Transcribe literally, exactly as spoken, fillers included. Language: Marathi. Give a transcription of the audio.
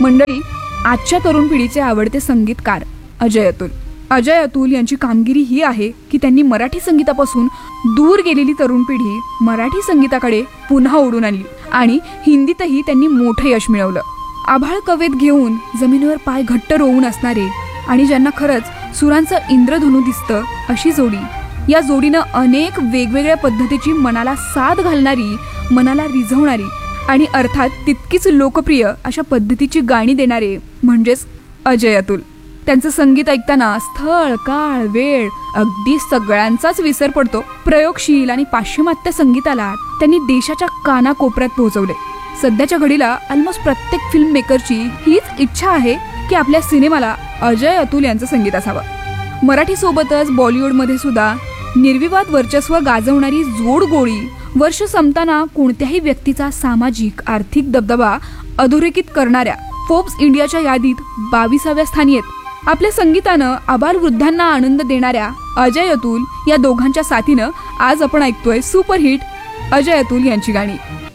मंडळी, आजच्या तरुण पिढीचे आवडते संगीतकार अजय अतुल. अजय अतुल यांची कामगिरी ही आहे की त्यांनी मराठी संगीतापासून दूर गेलेली तरुण पिढी मराठी संगीताकडे पुन्हा ओढून आणली आणि हिंदीतही त्यांनी मोठं यश मिळवलं. आभाळ कवेत घेऊन जमिनीवर पाय घट्ट रोवून असणारे आणि ज्यांना खरंच सुरांचं इंद्रधनु दिसतं अशी जोडी. या जोडीनं अनेक वेगवेगळ्या पद्धतीची मनाला साथ घालणारी, मनाला रिझवणारी आणि अर्थात तितकीच लोकप्रिय अशा पद्धतीची गाणी देणारे म्हणजेच अजय अतुल. त्यांचं संगीत ऐकताना स्थळ, काळ, वेळ अगदी सगळ्यांचाच विसर पडतो. प्रयोगशील आणि पाश्चिमात्य संगीताला त्यांनी देशाच्या कानाकोपऱ्यात पोहोचवले. सध्याच्या घडीला ऑलमोस्ट प्रत्येक फिल्म मेकरची हीच इच्छा आहे की आपल्या सिनेमाला अजय अतुल यांचं संगीत असावं. मराठी सोबतच बॉलिवूडमध्ये सुद्धा निर्विवाद वर्चस्व गाजवणारी जोडगोळी. वर्ष संपताना कोणत्याही व्यक्तीचा सामाजिक आर्थिक दबदबा अधोरेखित करणाऱ्या फोर्ब्स इंडियाच्या यादीत बावीसाव्या स्थानी आहेत. आपल्या संगीतानं आबालवृद्धांना आनंद देणाऱ्या अजय अतुल या दोघांच्या साथीनं आज आपण ऐकतोय सुपरहिट अजय अतुल यांची गाणी.